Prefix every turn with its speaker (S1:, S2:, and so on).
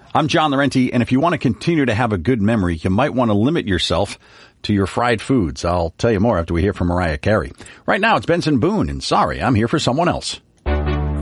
S1: I'm John Laurenti, and if you want to continue to have a good memory, you might want to limit yourself to your fried foods. I'll tell you more after we hear from Mariah Carey. Right now, it's Benson Boone, and sorry, I'm here for someone else.